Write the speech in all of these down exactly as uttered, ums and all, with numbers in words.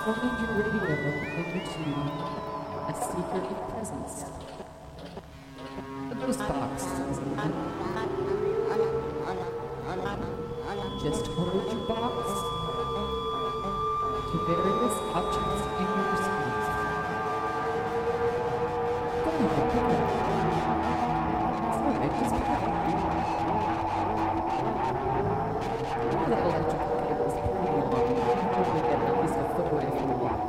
transforming your radio into a secret presence. A ghost box. Just hold your box to various objects in your space. Go ahead, go ahead. It's alright, just pick it up. The electrical cable is pretty long. You can probably get at least a foot away from the wall.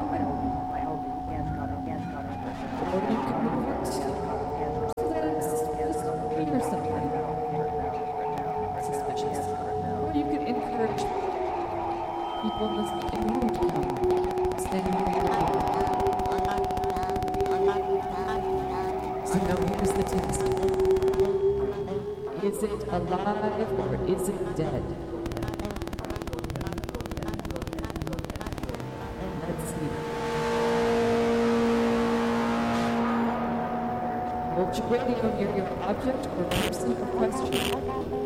Or you can move it so that it's just clear something suspicious. Or you can encourage people in this in the room to come, standing near your table. So now here's the test. Is it alive or is it dead? Let's see. Hold your radio near your object or person or question.